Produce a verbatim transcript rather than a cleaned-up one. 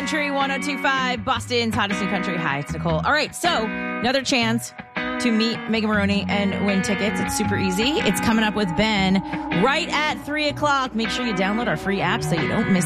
Country one oh two point five, Boston's hottest new country. Hi, it's Nicole. All right, so another chance to meet Megan Maroney and win tickets. It's super easy. It's coming up with Ben right at three o'clock. Make sure you download our free app so you don't miss